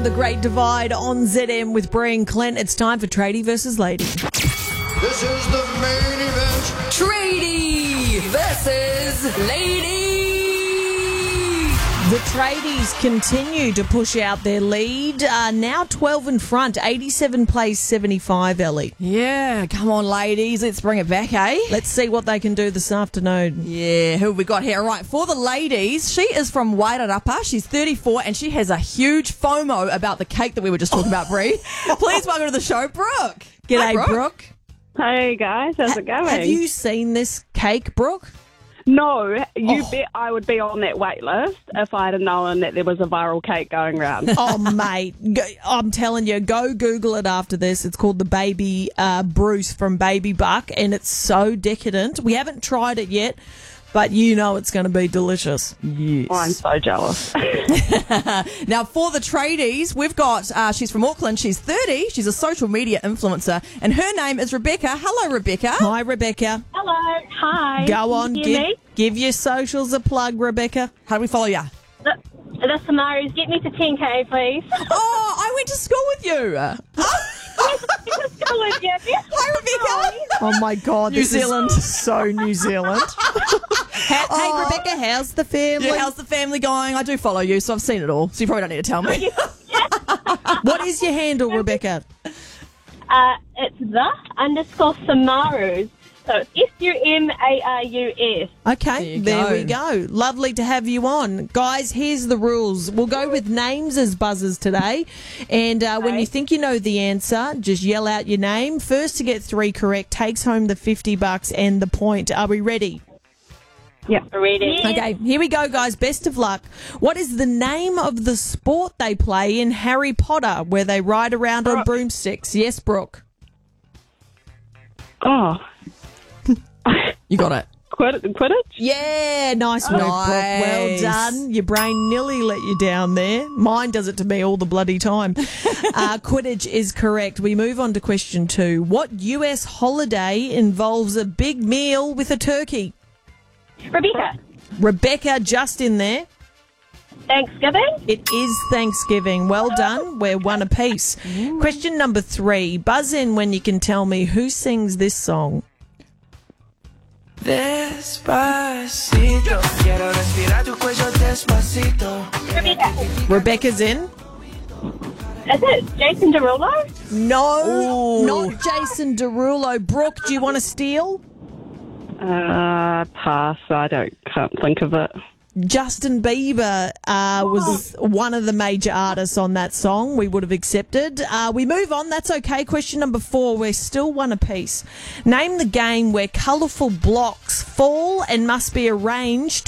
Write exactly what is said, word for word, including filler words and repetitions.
The Great Divide on Z M with Brie and Clint. It's time for Tradie versus Lady. This is the main event. Tradie versus Lady. The tradies continue to push out their lead. Uh, now twelve in front, eighty-seven plays seventy-five, Ellie. Yeah, come on, ladies. Let's bring it back, eh? Let's see what they can do this afternoon. Yeah, who have we got here? Right, for the ladies, she is from Wairarapa. She's thirty-four and she has a huge FOMO about the cake that we were just talking about, Brie. Please welcome to the show, Brooke. G'day, Hi, Brooke. Brooke. Hey guys, how's it going? Have you seen this cake, Brooke? No, you Oh. bet I would be on that wait list if I'd have known that there was a viral cake going around. Oh, mate. Go, I'm telling you, go Google it after this. It's called the Baby uh, Bruce from Baby Buck, and it's so decadent. We haven't tried it yet, but you know it's going to be delicious. Yes. I'm so jealous. Now, for the tradies, we've got, uh, she's from Auckland, she's thirty, she's a social media influencer, and her name is Rebecca. Hello, Rebecca. Hi, Rebecca. Hello, hi. Go on, Can you give, hear me? give your socials a plug, Rebecca. How do we follow you? The, the Samaris, get me to ten K, please. Oh, I went to school with you. Hello, Jackie. Hi, Rebecca. Oh, my God. New this Zealand. Is so New Zealand. Ha- Oh. Hey, Rebecca, how's the family? Yeah, how's the family going? I do follow you, so I've seen it all. So you probably don't need to tell me. What is your handle, Rebecca? Uh, it's the underscore Samarus. So it's S U M A R U S. Okay, There there, you go. we go. Lovely to have you on. Guys, here's the rules. We'll go with names as buzzers today. And uh, when you think you know the answer, just yell out your name. First to get three correct takes home the fifty bucks and the point. Are we ready? Ready? Okay, here we go, guys. Best of luck. What is the name of the sport they play in Harry Potter where they ride around on broomsticks? Yes, Brooke. Oh, You got it. quit Quidditch? Yeah, nice work, Brooke. Well Nice. done. Your brain nearly let you down there. Mine does it to me all the bloody time. uh, Quidditch is correct. We move on to question two. What U S holiday involves a big meal with a turkey? Rebecca, Rebecca, just in there. Thanksgiving? It is Thanksgiving. Well done. We're one apiece. Question number three. Buzz in when you can tell me who sings this song. Despacito, quiero respirar tu cuello despacito. Rebecca, Rebecca's in. is it Jason Derulo? No, Ooh. not Jason Derulo. Brooke, do you want to steal? Uh, pass. I don't can't think of it. Justin Bieber uh, was one of the major artists on that song. We would have accepted. Uh, we move on. That's okay. Question number four. We're still one apiece. Name the game where colourful blocks fall and must be arranged